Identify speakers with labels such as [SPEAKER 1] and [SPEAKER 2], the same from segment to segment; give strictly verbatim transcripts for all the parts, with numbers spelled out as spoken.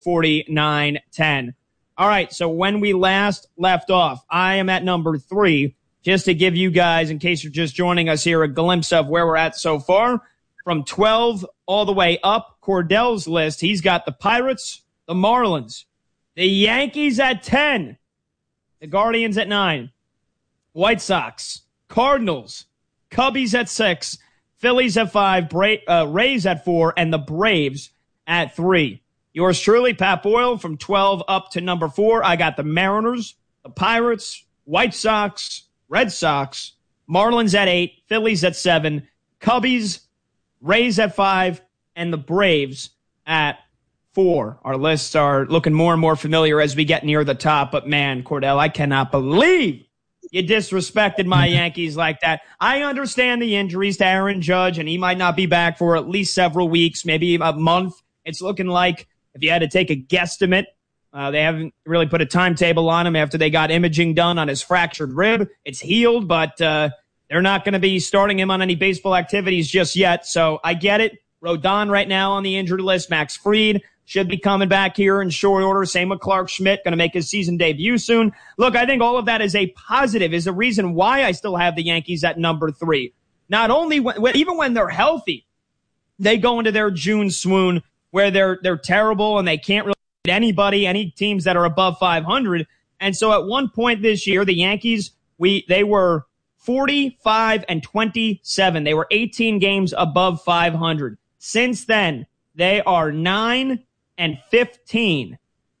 [SPEAKER 1] forty-nine ten. All right, so when we last left off, I am at number three, just to give you guys, in case you're just joining us here, a glimpse of where we're at so far. From twelve all the way up, Cordell's list, he's got the Pirates, the Marlins, the Yankees at ten, the Guardians at nine, White Sox, Cardinals, Cubbies at six, Phillies at five, Bra- uh, Rays at four, and the Braves at three. Yours truly, Pat Boyle, from twelve up to number four. I got the Mariners, the Pirates, White Sox, Red Sox, Marlins at eight, Phillies at seven, Cubbies, Rays at five, and the Braves at four. Our lists are looking more and more familiar as we get near the top, but man, Cordell, I cannot believe you disrespected my Yankees like that. I understand the injuries to Aaron Judge, and he might not be back for at least several weeks, maybe a month. It's looking like, if you had to take a guesstimate, uh, they haven't really put a timetable on him after they got imaging done on his fractured rib. It's healed, but uh, they're not going to be starting him on any baseball activities just yet. So I get it. Rodon right now on the injured list. Max Fried should be coming back here in short order. Same with Clark Schmidt, going to make his season debut soon. Look, I think all of that is a positive, is a reason why I still have the Yankees at number three. Not only when, even when they're healthy, they go into their June swoon where they're they're terrible and they can't really beat anybody, any teams that are above five hundred. And so at one point this year, the Yankees, we they were forty-five and twenty-seven. They were eighteen games above five hundred. Since then, they are nine and fifteen.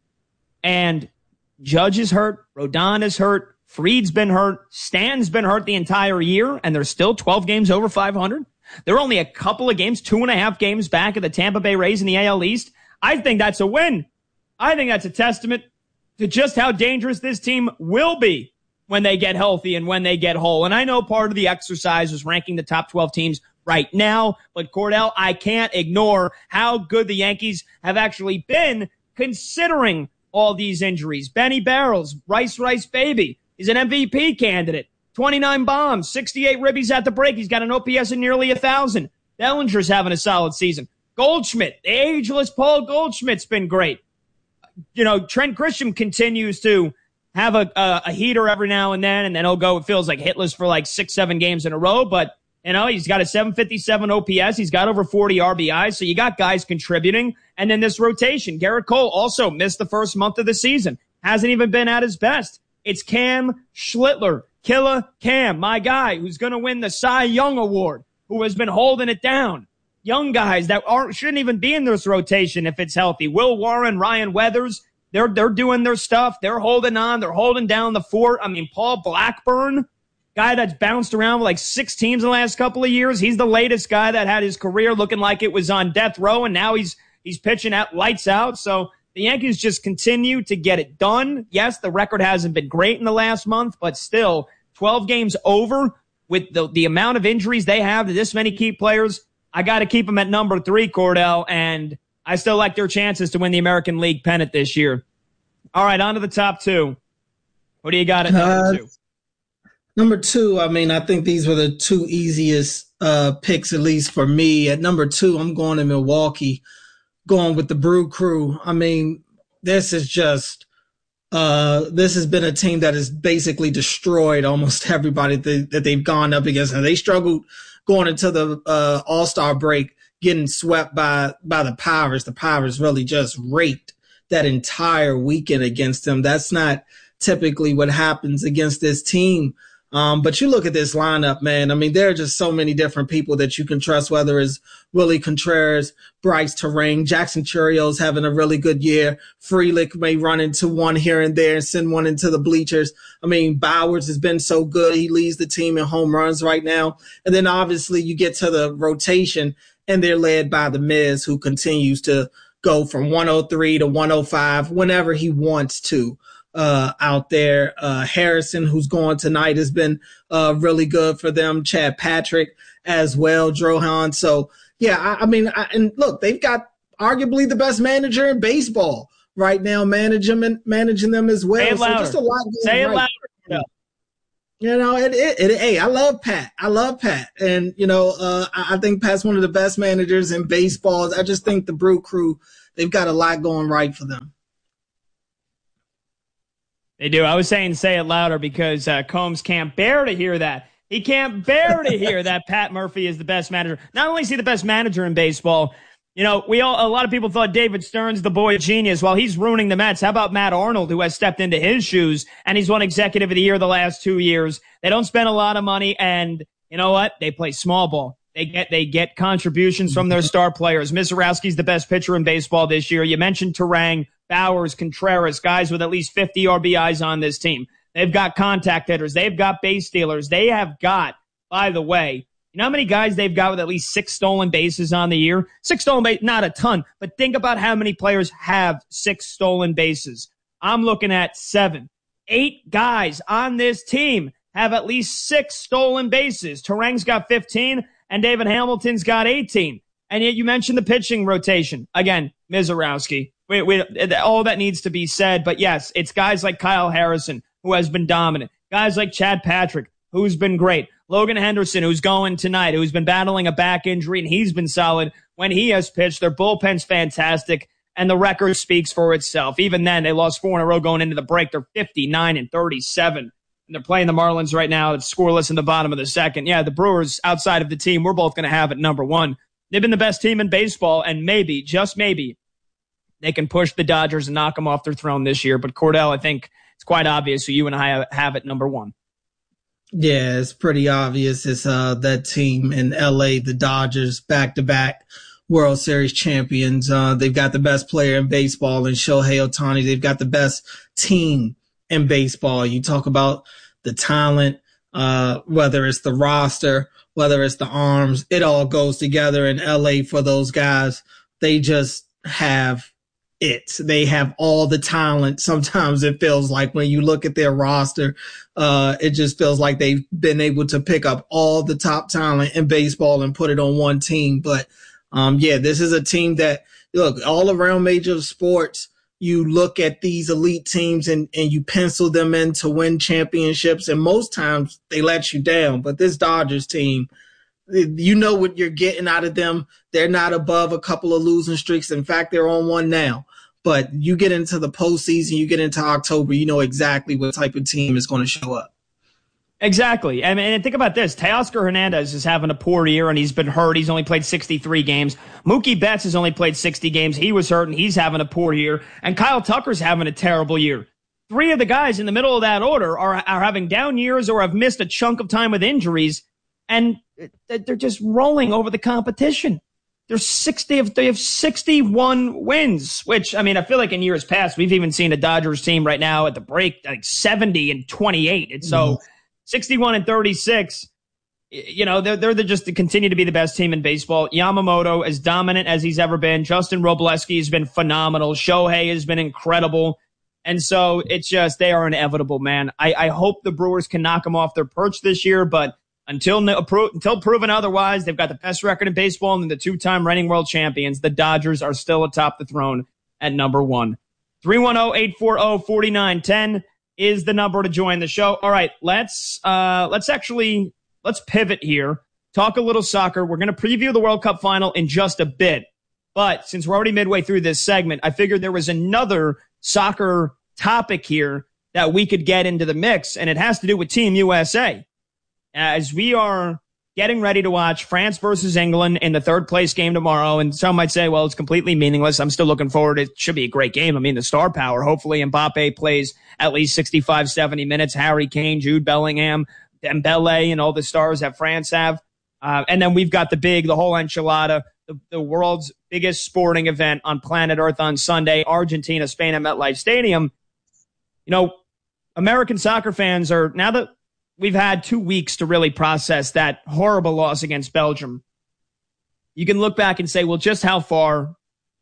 [SPEAKER 1] And Judge is hurt, Rodon is hurt, Fried's been hurt, Stan's been hurt the entire year, and they're still twelve games over five hundred. They're only a couple of games, two and a half games back of the Tampa Bay Rays in the A L East. I think that's a win. I think that's a testament to just how dangerous this team will be when they get healthy and when they get whole. And I know part of the exercise is ranking the top twelve teams right now, but Cordell, I can't ignore how good the Yankees have actually been considering all these injuries. Benny Barrels, Rice Rice Baby, he's an M V P candidate. twenty-nine bombs, sixty-eight ribbies at the break. He's got an O P S of nearly one thousand. Bellinger's having a solid season. Goldschmidt, the ageless Paul Goldschmidt's been great. You know, Trent Grisham continues to have a, a, a heater every now and then, and then he'll go, it feels like hitless for like six, seven games in a row. But, you know, he's got a seven fifty-seven O P S. He's got over forty R B Is. So you got guys contributing. And then this rotation. Garrett Cole also missed the first month of the season. Hasn't even been at his best. It's Cam Schlittler. Killer Cam, my guy, who's going to win the Cy Young Award, who has been holding it down. Young guys that aren't shouldn't even be in this rotation if it's healthy. Will Warren, Ryan Weathers, they're they're doing their stuff. They're holding on. They're holding down the fort. I mean, Paul Blackburn, guy that's bounced around with like six teams in the last couple of years. He's the latest guy that had his career looking like it was on death row, and now he's he's pitching at lights out. So the Yankees just continue to get it done. Yes, the record hasn't been great in the last month, but still, twelve games over with the, the amount of injuries they have to this many key players. I got to keep them at number three, Cordell, and I still like their chances to win the American League pennant this year. All right, on to the top two. What do you got at number
[SPEAKER 2] uh,
[SPEAKER 1] two?
[SPEAKER 2] Number two, I mean, I think these were the two easiest uh, picks, at least for me. At number two, I'm going to Milwaukee. Going with the Brew Crew. I mean, this is just, uh, this has been a team that has basically destroyed almost everybody that, that they've gone up against. And they struggled going into the uh, All-Star break, getting swept by, by the Pirates. The Pirates really just raked that entire weekend against them. That's not typically what happens against this team. Um, but you look at this lineup, man. I mean, there are just so many different people that you can trust, whether it's Willie Contreras, Bryce Terang, Jackson Churrio's having a really good year. Frelick may run into one here and there and send one into the bleachers. I mean, Bowers has been so good. He leads the team in home runs right now. And then obviously you get to the rotation and they're led by the Miz, who continues to go from one oh three to one oh five whenever he wants to. Uh, out there. Uh, Harrison, who's going tonight, has been, uh, really good for them. Chad Patrick as well, Drohan. So yeah, I, I mean, I, and look, they've got arguably the best manager in baseball right now, managing them, managing them as well.
[SPEAKER 1] Say it
[SPEAKER 2] so
[SPEAKER 1] louder.
[SPEAKER 2] just a lot.
[SPEAKER 1] Say it
[SPEAKER 2] right.
[SPEAKER 1] louder.
[SPEAKER 2] You know, it, it, it, hey, I love Pat. I love Pat. And, you know, uh, I, I think Pat's one of the best managers in baseball. I just think the Brew Crew they've got a lot going right for them.
[SPEAKER 1] They do. I was saying say it louder because uh, Combs can't bear to hear that. He can't bear to hear that Pat Murphy is the best manager. Not only is he the best manager in baseball, you know, we all, a lot of people thought David Stearns, the boy genius. Well, he's ruining the Mets. How about Matt Arnold, who has stepped into his shoes and he's won executive of the year the last two years. They don't spend a lot of money, and you know what? They play small ball. They get, they get contributions from their star players. Mizorowski's the best pitcher in baseball this year. You mentioned Turang, Bowers, Contreras, guys with at least fifty R B Is on this team. They've got contact hitters. They've got base stealers. They have got, by the way, you know how many guys they've got with at least six stolen bases on the year? Six stolen bases, not a ton, but think about how many players have six stolen bases. I'm looking at seven. Eight guys on this team have at least six stolen bases. Turang's got fifteen, and David Hamilton's got eighteen. And yet you mentioned the pitching rotation. Again, Mizorowski. We, we, all that needs to be said, but yes, it's guys like Kyle Harrison, who has been dominant. Guys like Chad Patrick, who's been great. Logan Henderson, who's going tonight, who's been battling a back injury, and he's been solid when he has pitched. Their bullpen's fantastic, and the record speaks for itself. Even then, they lost four in a row going into the break. They're fifty-nine and thirty-seven, and they're playing the Marlins right now. It's scoreless in the bottom of the second. Yeah, the Brewers, outside of the team we're both going to have at number one, they've been the best team in baseball, and maybe, just maybe, they can push the Dodgers and knock them off their throne this year. But Cordell, I think it's quite obvious who you and I have at number one.
[SPEAKER 2] Yeah, it's pretty obvious. It's uh, that team in L A, the Dodgers, back-to-back World Series champions. Uh, they've got the best player in baseball in Shohei Ohtani. They've got the best team in baseball. You talk about the talent, uh, whether it's the roster, whether it's the arms, it all goes together in L A for those guys. They just have it. They have all the talent. Sometimes it feels like when you look at their roster, uh, it just feels like they've been able to pick up all the top talent in baseball and put it on one team. But, um, yeah, this is a team that, look, all around major sports, you look at these elite teams and, and you pencil them in to win championships. And most times they let you down. But this Dodgers team, you know what you're getting out of them. They're not above a couple of losing streaks. In fact, they're on one now. But you get into the postseason, you get into October, you know exactly what type of team is going to show up.
[SPEAKER 1] Exactly. I mean, and think about this. Teoscar Hernandez is having a poor year, and he's been hurt. He's only played sixty-three games. Mookie Betts has only played sixty games. He was hurt, and he's having a poor year. And Kyle Tucker's having a terrible year. Three of the guys in the middle of that order are, are having down years or have missed a chunk of time with injuries, and they're just rolling over the competition. They're sixty. They have sixty-one wins, which, I mean, I feel like in years past, we've even seen a Dodgers team right now at the break, like seventy and twenty-eight. And so mm-hmm. sixty-one and thirty-six, you know, they're, they're just to continue to be the best team in baseball. Yamamoto, as dominant as he's ever been. Justin Robleski has been phenomenal. Shohei has been incredible. And so it's just, they are inevitable, man. I, I hope the Brewers can knock them off their perch this year, but Until until proven otherwise, they've got the best record in baseball and the two-time reigning world champions. The Dodgers are still atop the throne at number one. three one zero, eight four zero, four nine one zero is the number to join the show. All right, let's uh, let's actually let's pivot here. Talk a little soccer. We're going to preview the World Cup final in just a bit. But since we're already midway through this segment, I figured there was another soccer topic here that we could get into the mix, and it has to do with Team U S A. As we are getting ready to watch France versus England in the third place game tomorrow, and some might say, well, it's completely meaningless. I'm still looking forward. It should be a great game. I mean, the star power. Hopefully Mbappe plays at least sixty-five, seventy minutes. Harry Kane, Jude Bellingham, Dembele, and all the stars that France have. Uh, and then we've got the big, the whole enchilada, the, the world's biggest sporting event on planet Earth on Sunday, Argentina, Spain at MetLife Stadium. You know, American soccer fans are, now that we've had two weeks to really process that horrible loss against Belgium, you can look back and say, well, just how far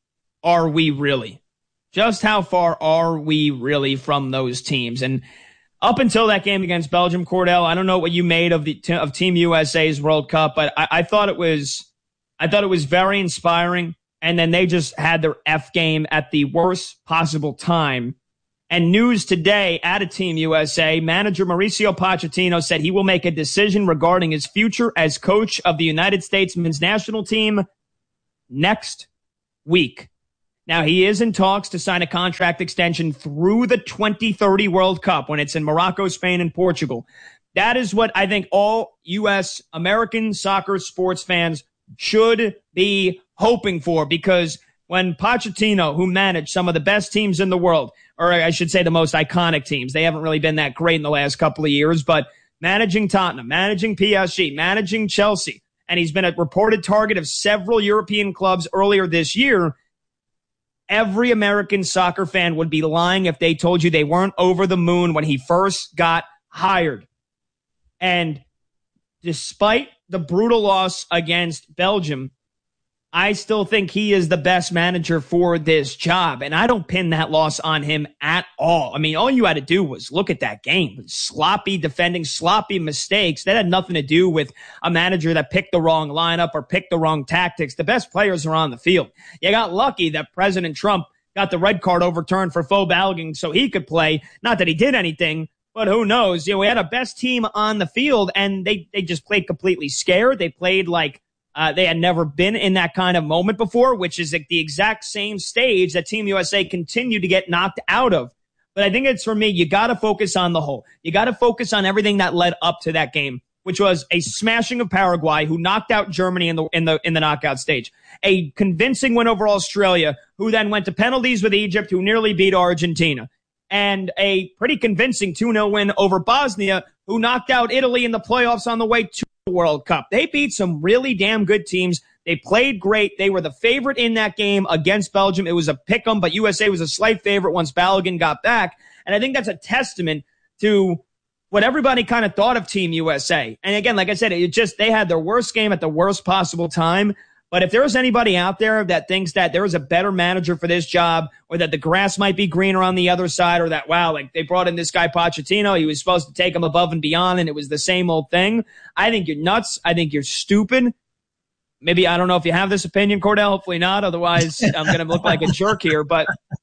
[SPEAKER 1] are we really? Just how far are we really from those teams? And up until that game against Belgium, Cordell, I don't know what you made of the of Team U S A's World Cup, but I, I thought it was I thought it was very inspiring. And then they just had their F game at the worst possible time. And news today out of Team U S A, manager Mauricio Pochettino said he will make a decision regarding his future as coach of the United States men's national team next week. Now, he is in talks to sign a contract extension through the twenty thirty World Cup when it's in Morocco, Spain, and Portugal. That is what I think all U S American soccer sports fans should be hoping for, because when Pochettino, who managed some of the best teams in the world, or I should say the most iconic teams, they haven't really been that great in the last couple of years, but managing Tottenham, managing P S G, managing Chelsea, and he's been a reported target of several European clubs earlier this year, every American soccer fan would be lying if they told you they weren't over the moon when he first got hired. And despite the brutal loss against Belgium, I still think he is the best manager for this job. And I don't pin that loss on him at all. I mean, all you had to do was look at that game. Sloppy defending, sloppy mistakes. That had nothing to do with a manager that picked the wrong lineup or picked the wrong tactics. The best players are on the field. You got lucky that President Trump got the red card overturned for faux balloting so he could play. Not that he did anything, but who knows? You know, we had a best team on the field, and they, they just played completely scared. They played like Uh, they had never been in that kind of moment before, which is like the exact same stage that Team U S A continued to get knocked out of. But I think it's, for me, you got to focus on the whole. You got to focus on everything that led up to that game, which was a smashing of Paraguay, who knocked out Germany in the in the in the knockout stage, a convincing win over Australia, who then went to penalties with Egypt, who nearly beat Argentina, and a pretty convincing two nil win over Bosnia, who knocked out Italy in the playoffs on the way to World Cup. They beat some really damn good teams. They played great. They were the favorite in that game against Belgium. It was a pick'em, but U S A was a slight favorite once Balogun got back. And I think that's a testament to what everybody kind of thought of Team U S A. And again, like I said, it just, they had their worst game at the worst possible time. But if there was anybody out there that thinks that there was a better manager for this job, or that the grass might be greener on the other side, or that, wow, like they brought in this guy Pochettino, he was supposed to take him above and beyond, and it was the same old thing, I think you're nuts. I think you're stupid. Maybe, I don't know if you have this opinion, Cordell. Hopefully not. Otherwise, I'm going to look like a jerk here. But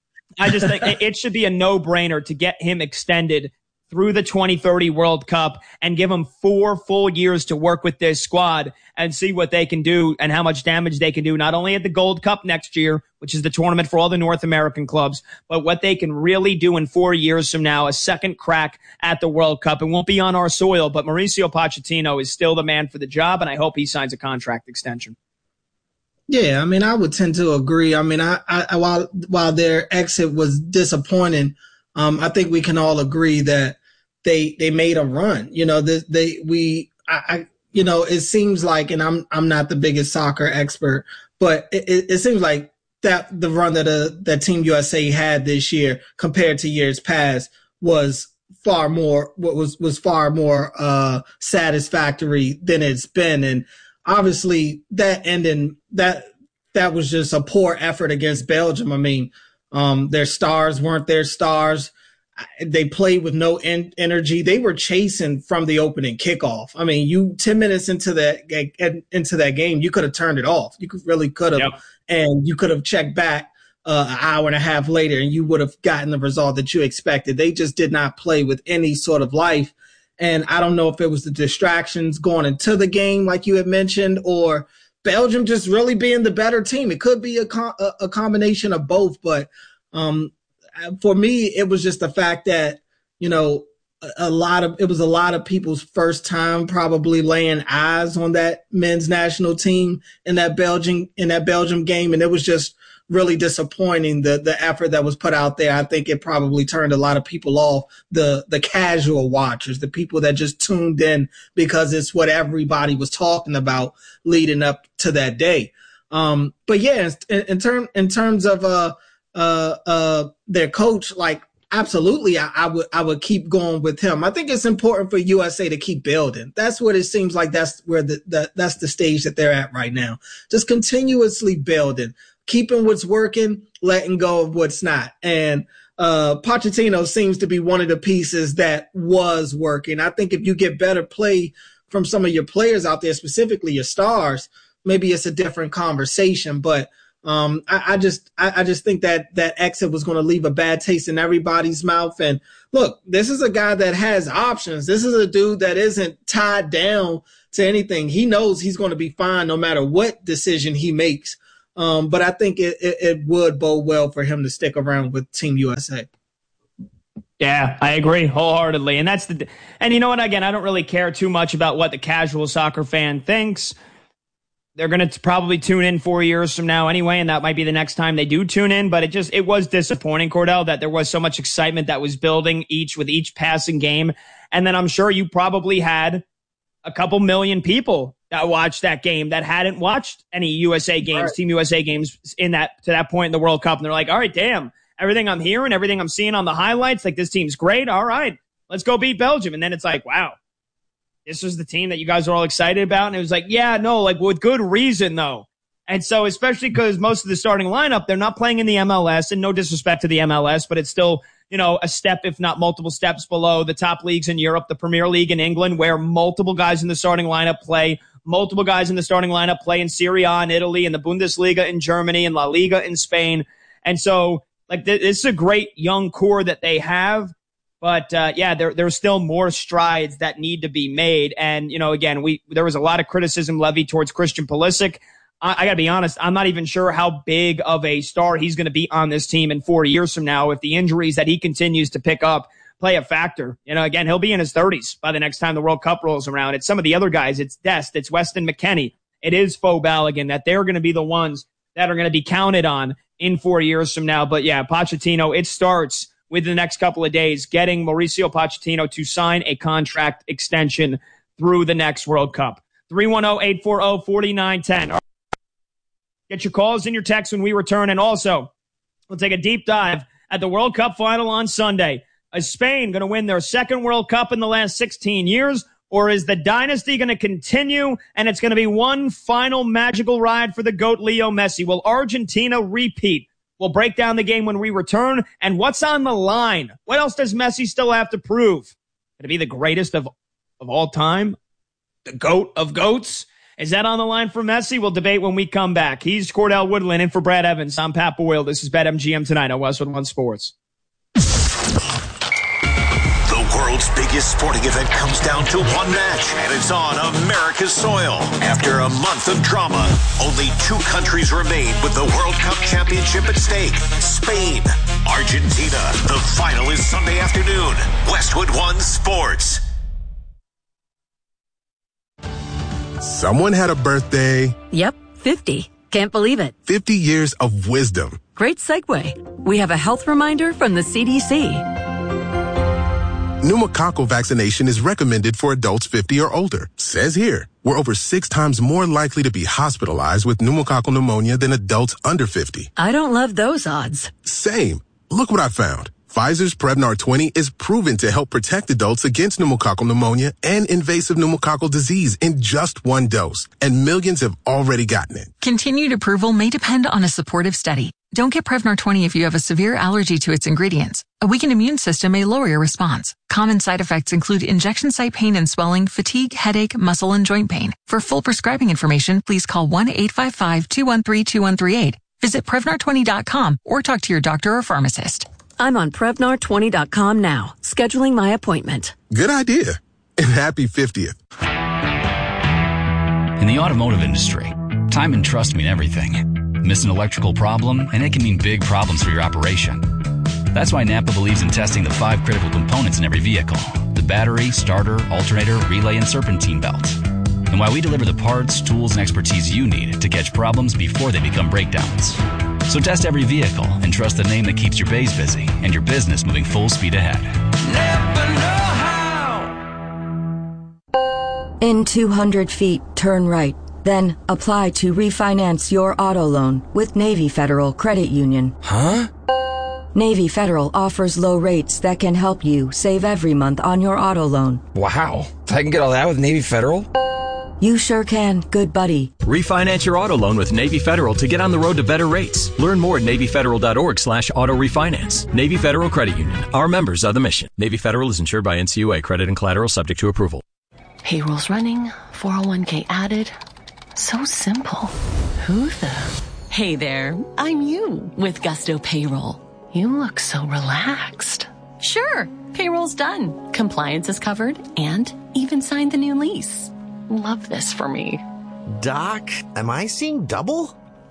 [SPEAKER 1] I just think it should be a no-brainer to get him extended through the twenty thirty World Cup and give them four full years to work with this squad and see what they can do and how much damage they can do, not only at the Gold Cup next year, which is the tournament for all the North American clubs, but what they can really do in four years from now, a second crack at the World Cup. It won't be on our soil, but Mauricio Pochettino is still the man for the job, and I hope he signs a contract extension.
[SPEAKER 2] Yeah, I mean, I would tend to agree. I mean, I, I while while their exit was disappointing, Um, I think we can all agree that they they made a run. You know, they, they we I, I you know it seems like, and I'm I'm not the biggest soccer expert, but it, it, it seems like that the run that uh, that Team U S A had this year compared to years past was far more was was far more uh, satisfactory than it's been, and obviously that ending that that was just a poor effort against Belgium. I mean. Um, their stars weren't their stars. They played with no en- energy. They were chasing from the opening kickoff. I mean, you ten minutes into that into that game, you could have turned it off. You could really could have, yep. And you could have checked back uh, an hour and a half later, and you would have gotten the result that you expected. They just did not play with any sort of life. And I don't know if it was the distractions going into the game, like you had mentioned, or Belgium just really being the better team. It could be a, co- a combination of both, but um, for me, it was just the fact that, you know, a, a lot of, it was a lot of people's first time probably laying eyes on that men's national team in that Belgium, in that Belgium game. And it was just really disappointing, the the effort that was put out there. I think it probably turned a lot of people off, the the casual watchers, the people that just tuned in because it's what everybody was talking about leading up to that day. Um, but yeah, in, in term in terms of uh uh uh their coach, like absolutely, I, I would I would keep going with him. I think it's important for U S A to keep building. That's what it seems like. That's where the, the that's the stage that they're at right now. Just continuously building. Keeping what's working, letting go of what's not. And uh, Pochettino seems to be one of the pieces that was working. I think if you get better play from some of your players out there, specifically your stars, maybe it's a different conversation. But um, I, I just I, I just think that that exit was going to leave a bad taste in everybody's mouth. And look, this is a guy that has options. This is a dude that isn't tied down to anything. He knows he's going to be fine no matter what decision he makes. Um, but I think it, it, it would bode well for him to stick around with Team U S A.
[SPEAKER 1] Yeah, I agree wholeheartedly. And that's the, and you know what, again, I don't really care too much about what the casual soccer fan thinks. They're going to probably tune in four years from now anyway, and that might be the next time they do tune in. But it just, it was disappointing, Cordell, that there was so much excitement that was building each with each passing game. And then I'm sure you probably had a couple million people that watched that game that hadn't watched any U S A games, right. Team U S A games in that, to that point in the World Cup. And they're like, all right, damn, everything I'm hearing, everything I'm seeing on the highlights, like this team's great. All right, let's go beat Belgium. And then it's like, wow, this was the team that you guys are all excited about. And it was like, yeah, no, like with good reason though. And so especially because most of the starting lineup, they're not playing in the M L S, and no disrespect to the M L S, but it's still, you know, a step, if not multiple steps below the top leagues in Europe, the Premier League in England, where multiple guys in the starting lineup play, multiple guys in the starting lineup play in Serie A in Italy, and the Bundesliga in Germany, and La Liga in Spain. And so like th- this is a great young core that they have. But, uh, yeah, there, there's still more strides that need to be made. And, you know, again, we, there was a lot of criticism levied towards Christian Pulisic. I, I gotta be honest, I'm not even sure how big of a star he's going to be on this team in four years from now if the injuries that he continues to pick up play a factor. You know, again, he'll be in his thirties by the next time the World Cup rolls around. It's some of the other guys. It's Dest. It's Weston McKennie. It is Fo Balogun, that they're going to be the ones that are going to be counted on in four years from now. But, yeah, Pochettino, it starts within the next couple of days, getting Mauricio Pochettino to sign a contract extension through the next World Cup. three one zero, eight four zero, four nine one zero. Get your calls and your texts when we return. And also, we'll take a deep dive at the World Cup final on Sunday. Is Spain going to win their second World Cup in the last sixteen years? Or is the dynasty going to continue and it's going to be one final magical ride for the GOAT Leo Messi? Will Argentina repeat? We'll break down the game when we return. And what's on the line? What else does Messi still have to prove? Going to be the greatest of, of all time? The GOAT of GOATs? Is that on the line for Messi? We'll debate when we come back. He's Cordell Woodland in for Brad Evans. I'm Pat Boyle. This is BetMGM tonight on Westwood One Sports.
[SPEAKER 3] The world's biggest sporting event comes down to one match, and it's on America's soil. After a month of drama, only two countries remain with the World Cup championship at stake. Spain, Argentina. The final is Sunday afternoon. Westwood One Sports.
[SPEAKER 4] Someone had a birthday.
[SPEAKER 5] Yep, fifty. Can't believe it.
[SPEAKER 4] fifty years of wisdom.
[SPEAKER 5] Great segue. We have a health reminder from the C D C.
[SPEAKER 4] Pneumococcal vaccination is recommended for adults fifty or older. Says here, we're over six times more likely to be hospitalized with pneumococcal pneumonia than adults under fifty.
[SPEAKER 5] I don't love those odds.
[SPEAKER 4] Same. Look what I found. Pfizer's Prevnar twenty is proven to help protect adults against pneumococcal pneumonia and invasive pneumococcal disease in just one dose. And millions have already gotten it.
[SPEAKER 6] Continued approval may depend on a supportive study. Don't get Prevnar twenty if you have a severe allergy to its ingredients. A weakened immune system may lower your response. Common side effects include injection site pain and swelling, fatigue, headache, muscle, and joint pain. For full prescribing information, please call one eight five five, two one three, two one three eight. Visit Prevnar twenty dot com or talk to your doctor or pharmacist.
[SPEAKER 5] I'm on Prevnar twenty dot com now, scheduling my appointment.
[SPEAKER 4] Good idea. And happy fiftieth.
[SPEAKER 7] In the automotive industry, time and trust mean everything. Miss an electrical problem, and it can mean big problems for your operation. That's why Napa believes in testing the five critical components in every vehicle: the battery, starter, alternator, relay, and serpentine belt. And why we deliver the parts, tools, and expertise you need to catch problems before they become breakdowns. So test every vehicle and trust the name that keeps your bays busy and your business moving full speed ahead. Never
[SPEAKER 8] know how. In two hundred feet, turn right. Then apply to refinance your auto loan with Navy Federal Credit Union.
[SPEAKER 9] Huh?
[SPEAKER 8] Navy Federal offers low rates that can help you save every month on your auto loan.
[SPEAKER 9] Wow. I can get all that with Navy Federal?
[SPEAKER 8] You sure can, good buddy.
[SPEAKER 10] Refinance your auto loan with Navy Federal to get on the road to better rates. Learn more at NavyFederal.org slash auto refinance. Navy Federal Credit Union. Our members are the mission. Navy Federal is insured by N C U A. Credit and collateral subject to approval.
[SPEAKER 11] Payroll's running. four oh one k added. So simple. Who the? Hey there. I'm you with Gusto Payroll. You look so relaxed. Sure. Payroll's done. Compliance is covered and even signed the new lease. Love this for me.
[SPEAKER 12] Doc, am I seeing double?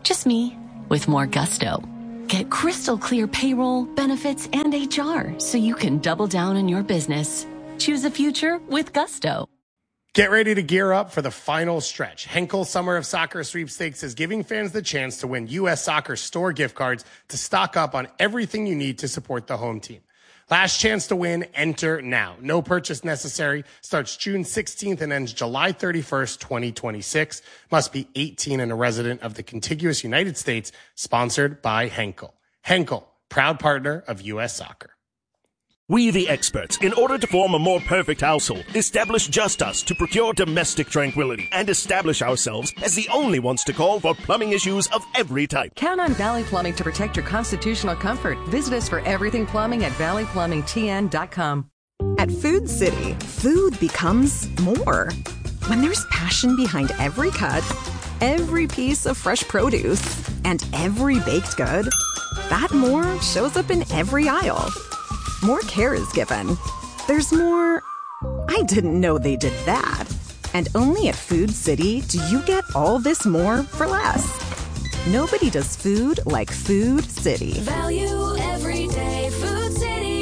[SPEAKER 11] Just me, with more gusto. Get crystal clear payroll, benefits, and H R so you can double down on your business. Choose a future with gusto.
[SPEAKER 12] Get ready to gear up for the final stretch. Henkel Summer of Soccer Sweepstakes is giving fans the chance to win U S Soccer store gift cards to stock up on everything you need to support the home team. Last chance to win, enter now. No purchase necessary. Starts June sixteenth and ends July thirty-first, twenty twenty-six. Must be eighteen and a resident of the contiguous United States. Sponsored by Henkel. Henkel, proud partner of U S Soccer.
[SPEAKER 13] We, the experts, in order to form a more perfect household, establish Just Us to procure domestic tranquility and establish ourselves as the only ones to call for plumbing issues of every type.
[SPEAKER 14] Count on Valley Plumbing to protect your constitutional comfort. Visit us for everything plumbing at valley plumbing t n dot com.
[SPEAKER 15] At Food City, food becomes more. When there's passion behind every cut, every piece of fresh produce, and every baked good, that more shows up in every aisle. More care is given. There's more, I didn't know they did that. And only at Food City do you get all this more for less. Nobody does food like Food City.
[SPEAKER 16] Value every day, Food City.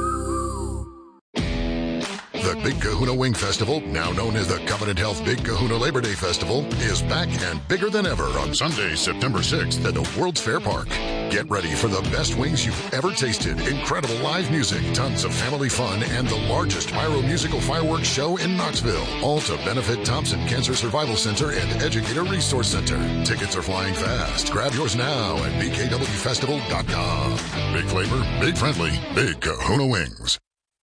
[SPEAKER 17] The Big Kahuna Wing Festival, now known as the Covenant Health Big Kahuna Labor Day Festival, is back and bigger than ever on Sunday, September sixth at the World's Fair Park. Get ready for the best wings you've ever tasted, incredible live music, tons of family fun, and the largest pyro-musical fireworks show in Knoxville. All to benefit Thompson Cancer Survival Center and Educator Resource Center. Tickets are flying fast. Grab yours now at b k w festival dot com. Big flavor, big friendly, Big Kahuna Wings.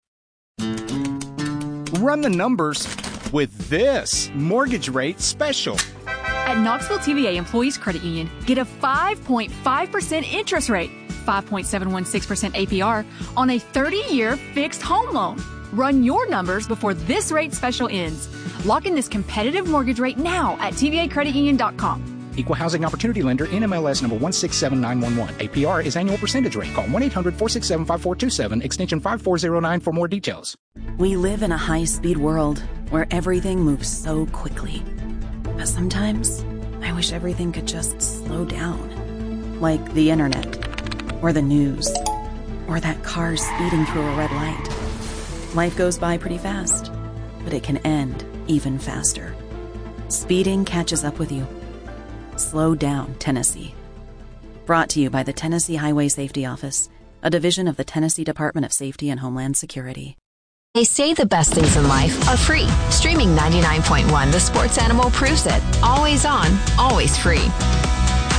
[SPEAKER 18] Run the numbers with this mortgage rate special.
[SPEAKER 19] At Knoxville T V A Employees Credit Union, get a five point five percent interest rate, five point seven one six percent A P R on a thirty-year fixed home loan. Run your numbers before this rate special ends. Lock in this competitive mortgage rate now at t v a credit union dot com.
[SPEAKER 18] Equal Housing Opportunity Lender, N M L S number one six seven nine one one. A P R is annual percentage rate. Call one eight hundred four six seven five four two seven, extension five four zero nine for more details.
[SPEAKER 20] We live in a high-speed world where everything moves so quickly. But sometimes, I wish everything could just slow down. Like the internet, or the news, or that car speeding through a red light. Life goes by pretty fast, but it can end even faster. Speeding catches up with you. Slow down, Tennessee. Brought to you by the Tennessee Highway Safety Office, a division of the Tennessee Department of Safety and Homeland Security.
[SPEAKER 21] They say the best things in life are free. Streaming ninety-nine point one, The Sports Animal proves it. Always on, always free.